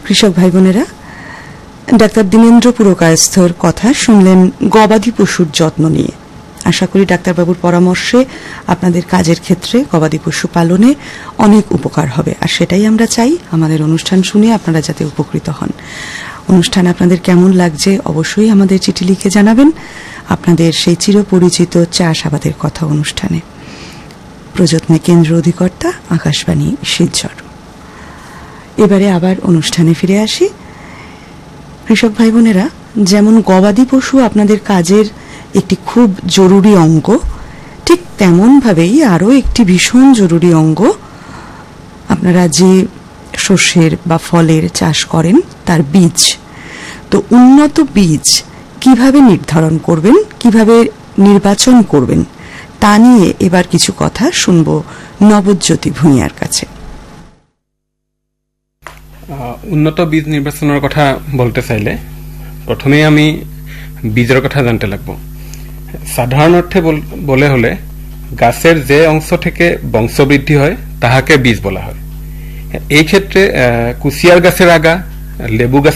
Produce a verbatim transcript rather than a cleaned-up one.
কৃষক ভাই বোনেরা, ডাক্তার দীনেন্দ্র পুরকায়স্থর কথা শুনলেন গবাদি পশুর যত্ন নিয়ে। আশা করি ডাক্তারবাবুর পরামর্শে আপনাদের কাজের ক্ষেত্রে গবাদি পশু পালনে অনেক উপকার হবে, আর সেটাই আমরা চাই। আমাদের অনুষ্ঠান শুনে আপনারা যাতে উপকৃত হন। অনুষ্ঠান আপনাদের কেমন লাগছে অবশ্যই আমাদের চিঠি লিখে জানাবেন। আপনাদের সেই চিরপরিচিত চাষাবাদের কথা অনুষ্ঠানে। প্রযত্নে কেন্দ্র অধিকর্তা আকাশবাণী শিলচর। এবারে আবার অনুষ্ঠানে ফিরে আসি। কৃষক ভাই বোনেরা, যেমন গবাদি পশু আপনাদের কাজের একটি খুব জরুরি অঙ্গ, ঠিক তেমনভাবেই আরও একটি ভীষণ জরুরি অঙ্গ আপনারা যে শস্যের বা ফলের চাষ করেন তার বীজ। তো উন্নত বীজ কিভাবে নির্ধারণ করবেন, কিভাবে নির্বাচন করবেন, তা নিয়ে এবার কিছু কথা শুনব নবজ্যোতি ভূঁইয়ার কাছে। উন্নত বীজ নির্বাচনের কথা বলতে চাইলে প্রথমে আমি বীজের কথা জানতে লাগব। সাধারণ অর্থে বলে হলে গাছের যে অংশ থেকে বংশবৃদ্ধি হয় তাহাকে বীজ বলা হয়। এই ক্ষেত্রে কুশিয়ার গাছের আগা, লেবু গাছ